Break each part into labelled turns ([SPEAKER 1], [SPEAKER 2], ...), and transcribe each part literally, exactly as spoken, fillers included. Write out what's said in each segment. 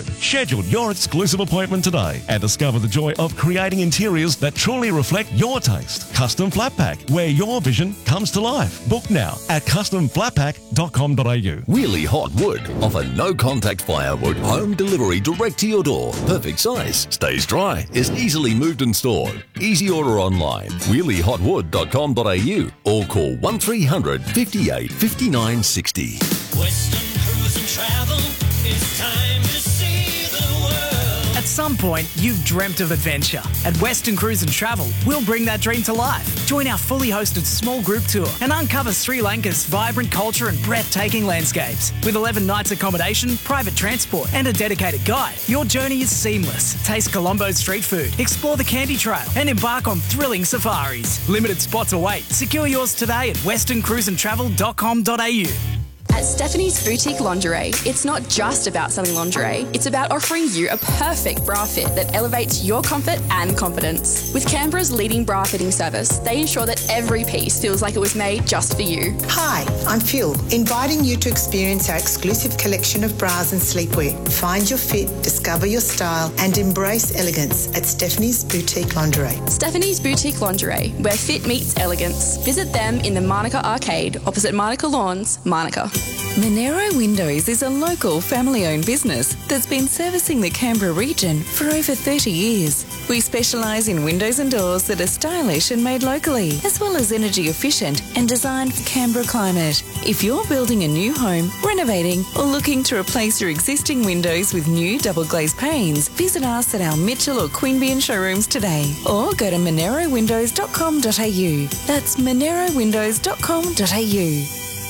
[SPEAKER 1] Schedule your exclusive appointment today and discover the joy of creating interiors that truly reflect your taste. Custom Flat Pack, where your vision comes to life. Book now at custom flat pack dot com dot a u.
[SPEAKER 2] Really Hot Wood offer no-contact firewood, home delivery direct to your door. Perfect size, stays dry, is easily moved and stored. Easy order online, wheelie hot wood dot com dot a u or call one three hundred, fifty-eight, fifty-nine, sixty.
[SPEAKER 3] Western Cruise and Travel, it's time to see the world.
[SPEAKER 4] At some point, you've dreamt of adventure. At Western Cruise and Travel, we'll bring that dream to life. Join our fully hosted small group tour and uncover Sri Lanka's vibrant culture and breathtaking landscapes. With eleven nights accommodation, private transport and a dedicated guide, your journey is seamless. Taste Colombo's street food, explore the Candy Trail and embark on thrilling safaris. Limited spots await. Secure yours today at western cruise and travel dot com dot a u.
[SPEAKER 5] At Stephanie's Boutique Lingerie, it's not just about selling lingerie, it's about offering you a perfect bra fit that elevates your comfort and confidence. With Canberra's leading bra fitting service, they ensure that every piece feels like it was made just for you.
[SPEAKER 6] Hi, I'm Phil, inviting you to experience our exclusive collection of bras and sleepwear. Find your fit, discover your style, and embrace elegance at Stephanie's Boutique Lingerie.
[SPEAKER 5] Stephanie's Boutique Lingerie, where fit meets elegance. Visit them in the Manuka Arcade, opposite Manuka Lawns, Manuka.
[SPEAKER 7] Monero Windows is a local family-owned business that's been servicing the Canberra region for over thirty years. We specialise in windows and doors that are stylish and made locally, as well as energy efficient and designed for Canberra climate. If you're building a new home, renovating or looking to replace your existing windows with new double glazed panes, visit us at our Mitchell or Queanbeyan showrooms today or go to monero windows dot com dot a u. That's monero windows dot com dot a u.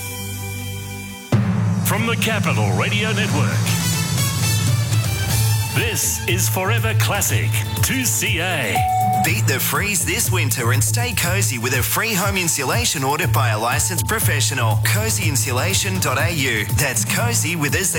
[SPEAKER 8] From the Capital Radio Network, this is Forever Classic two C A.
[SPEAKER 9] Beat the freeze this winter and stay cosy with a free home insulation audit by a licensed professional. cozy insulation dot a u. That's cozy with a Z.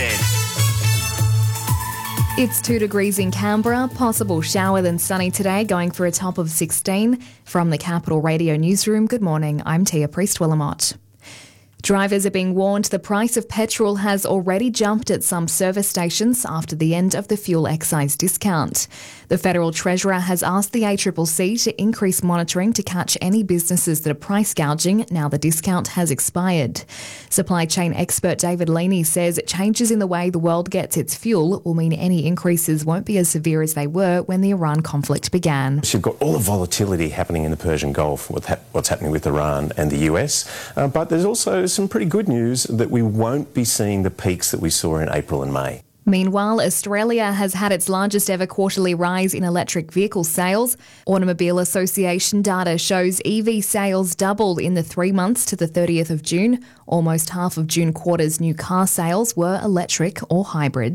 [SPEAKER 10] It's two degrees in Canberra, possible shower then sunny today, going for a top of sixteen. From the Capital Radio Newsroom, good morning, I'm Tia Priest-Willamott. Drivers are being warned the price of petrol has already jumped at some service stations after the end of the fuel excise discount. The Federal Treasurer has asked the A C C C to increase monitoring to catch any businesses that are price gouging now the discount has expired. Supply chain expert David Leaney says changes in the way the world gets its fuel will mean any increases won't be as severe as they were when the Iran conflict began.
[SPEAKER 11] So you've got all the volatility happening in the Persian Gulf with ha- what's happening with Iran and the U S, uh, but there's also some pretty good news that we won't be seeing the peaks that we saw in April and May.
[SPEAKER 10] Meanwhile, Australia has had its largest ever quarterly rise in electric vehicle sales. Automobile Association data shows E V sales doubled in the three months to the thirtieth of June. Almost half of June quarter's new car sales were electric or hybrid.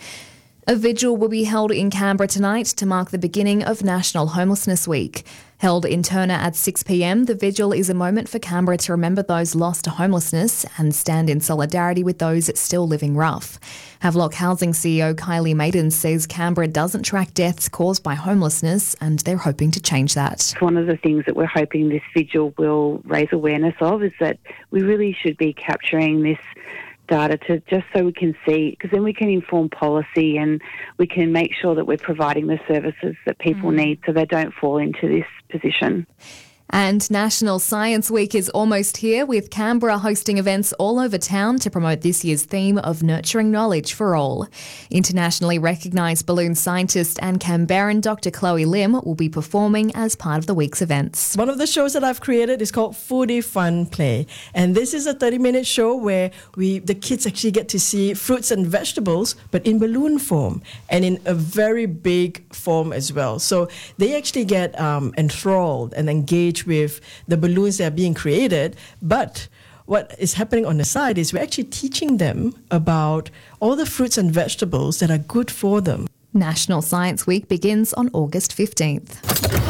[SPEAKER 10] A vigil will be held in Canberra tonight to mark the beginning of National Homelessness Week. Held in Turner at six p m, the vigil is a moment for Canberra to remember those lost to homelessness and stand in solidarity with those still living rough. Havelock Housing C E O Kylie Maiden says Canberra doesn't track deaths caused by homelessness and they're hoping to change that.
[SPEAKER 12] One of the things that we're hoping this vigil will raise awareness of is that we really should be capturing this data to just so we can see, because then we can inform policy and we can make sure that we're providing the services that people mm. need so they don't fall into this position.
[SPEAKER 10] And National Science Week is almost here, with Canberra hosting events all over town to promote this year's theme of nurturing knowledge for all. Internationally recognised balloon scientist and Canberran Doctor Chloe Lim will be performing as part of the week's events.
[SPEAKER 13] One of the shows that I've created is called Foodie Fun Play, and this is a thirty-minute show where we the kids actually get to see fruits and vegetables, but in balloon form and in a very big form as well. So they actually get um, enthralled and engaged with the balloons that are being created, but what is happening on the side is we're actually teaching them about all the fruits and vegetables that are good for them.
[SPEAKER 10] National Science Week begins on August fifteenth.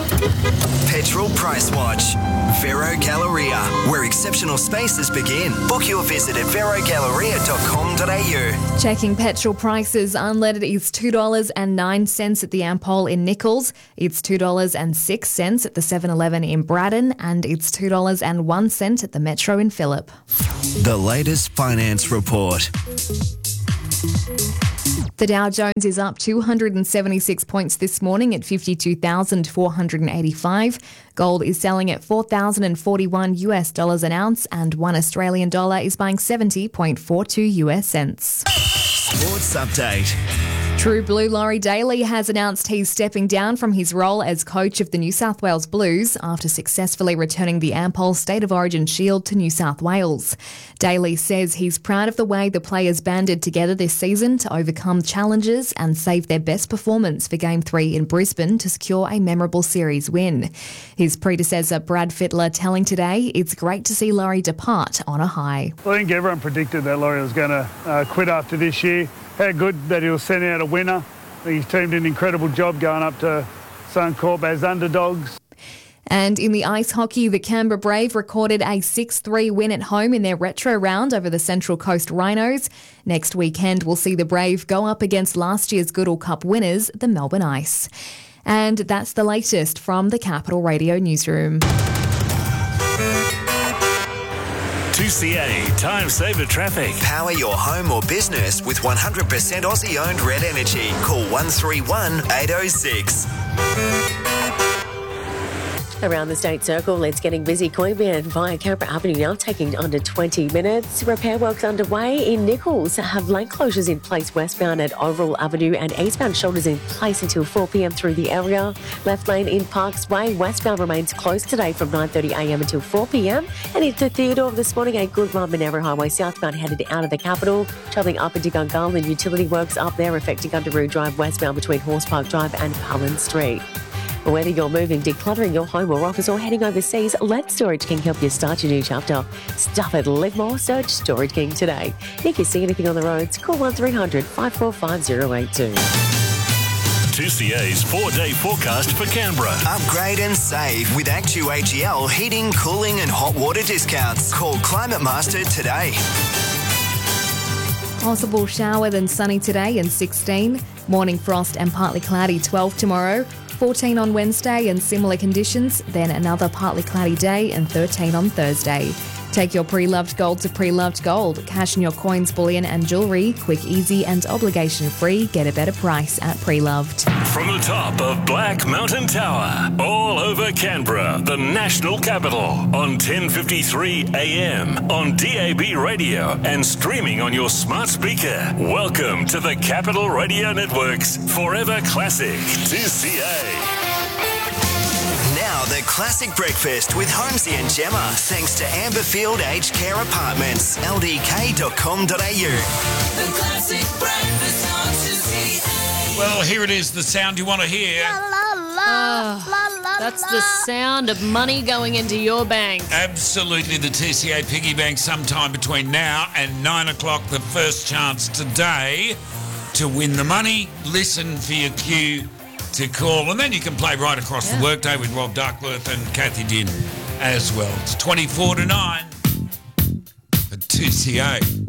[SPEAKER 9] Petrol Price Watch. Vero Galleria, where exceptional spaces begin. Book your visit at vero galleria dot com dot a u.
[SPEAKER 10] Checking petrol prices, unleaded is two dollars and nine cents at the Ampol in Nichols. It's two dollars and six cents at the seven eleven in Braddon, and it's two dollars and one cent at the Metro in Phillip.
[SPEAKER 9] The latest finance report.
[SPEAKER 10] The Dow Jones is up two hundred seventy-six points this morning at fifty-two thousand four hundred eighty-five. Gold is selling at four thousand forty-one US dollars an ounce, and one Australian dollar is buying seventy point four two US cents.
[SPEAKER 9] Sports Update.
[SPEAKER 10] True Blue Laurie Daly has announced he's stepping down from his role as coach of the New South Wales Blues after successfully returning the Ampol State of Origin Shield to New South Wales. Daly says he's proud of the way the players banded together this season to overcome challenges and save their best performance for Game three in Brisbane to secure a memorable series win. His predecessor Brad Fittler telling Today it's great to see Laurie depart on a high.
[SPEAKER 14] I think everyone predicted that Laurie was going to uh, quit after this year. How good that he'll send out a winner. I think his team did an incredible job going up to Suncorp as underdogs.
[SPEAKER 10] And in the ice hockey, the Canberra Brave recorded a six three win at home in their retro round over the Central Coast Rhinos. Next weekend, we'll see the Brave go up against last year's Goodall Cup winners, the Melbourne Ice. And that's the latest from the Capital Radio newsroom.
[SPEAKER 8] two C A Time Saver Traffic.
[SPEAKER 9] Power your home or business with one hundred percent Aussie-owned Red Energy. Call one three one, eight oh six.
[SPEAKER 15] Around the State Circle, it's getting busy. Queanbeyan via Canberra Avenue now taking under twenty minutes. Repair works underway in Nichols. Have lane closures in place westbound at Overall Avenue and eastbound shoulders in place until four p.m. through the area. Left lane in Parks Way westbound remains closed today from nine thirty a.m. until four p.m. And into Theodore this morning, a good run Monero Highway southbound headed out of the capital. Travelling up into Gungahl and utility works up there affecting Underwood Drive westbound between Horse Park Drive and Cullen Street. Whether you're moving, decluttering your home or office, or heading overseas, let Storage King help you start your new chapter. Stuff it, live more, search Storage King today. If you see anything on the roads, call one three hundred, five four five, zero eight two.
[SPEAKER 8] two C A's four-day forecast for Canberra.
[SPEAKER 9] Upgrade and save with Actu A G L heating, cooling and hot water discounts. Call Climate Master today.
[SPEAKER 10] Possible shower, then sunny today and sixteen. Morning frost and partly cloudy, twelve tomorrow. fourteen on Wednesday and similar conditions, then another partly cloudy day and thirteen on Thursday. Take your pre-loved gold to Pre-Loved Gold. Cash in your coins, bullion and jewellery. Quick, easy and obligation-free. Get a better price at Pre-Loved.
[SPEAKER 8] From the top of Black Mountain Tower, all over Canberra, the national capital, on ten fifty-three a m, on D A B radio and streaming on your smart speaker. Welcome to the Capital Radio Network's Forever Classic two C A.
[SPEAKER 9] Now the Classic Breakfast with Holmesy and Gemma, thanks to Amberfield Aged Care Apartments, L D K dot com dot a u.
[SPEAKER 3] The Classic Breakfast on two C A.
[SPEAKER 16] Well, here it is, the sound you want to hear.
[SPEAKER 17] Oh, that's the sound of money going into your bank.
[SPEAKER 16] Absolutely, the T C A piggy bank sometime between now and nine o'clock. The first chance today to win the money. Listen for your cue to call, and then you can play right across yeah. the workday with Rob Duckworth and Kathy Din as well. It's twenty-four to nine for two C A.